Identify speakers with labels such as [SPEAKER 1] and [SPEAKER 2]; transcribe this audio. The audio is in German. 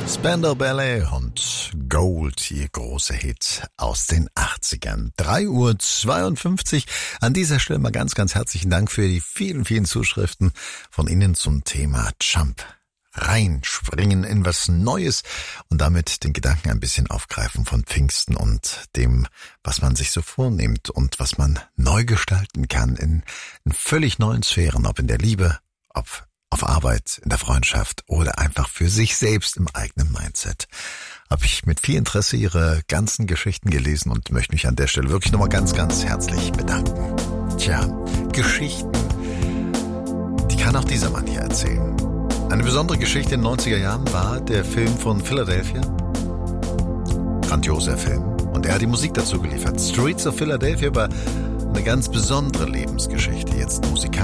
[SPEAKER 1] Spandau Ballet und Gold, ihr großer Hit aus den 80ern. 3:52 Uhr. An dieser Stelle mal ganz, ganz herzlichen Dank für die vielen, vielen Zuschriften von Ihnen zum Thema Jump. Reinspringen in was Neues und damit den Gedanken ein bisschen aufgreifen von Pfingsten und dem, was man sich so vornimmt und was man neu gestalten kann in völlig neuen Sphären, ob in der Liebe, ob auf Arbeit, in der Freundschaft oder einfach für sich selbst im eigenen Mindset. Habe ich mit viel Interesse Ihre ganzen Geschichten gelesen und möchte mich an der Stelle wirklich nochmal ganz, ganz herzlich bedanken. Tja, Geschichten, die kann auch dieser Mann hier erzählen. Eine besondere Geschichte in den 90er Jahren war der Film von Philadelphia. Grandioser Film. Und er hat die Musik dazu geliefert. Streets of Philadelphia war eine ganz besondere Lebensgeschichte, jetzt musikalisch.